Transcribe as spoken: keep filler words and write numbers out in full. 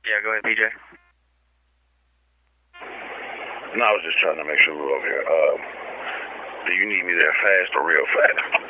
Yeah, go ahead, P J. No, I was just trying to make sure we're over here. Uh, do you need me there fast or real fast?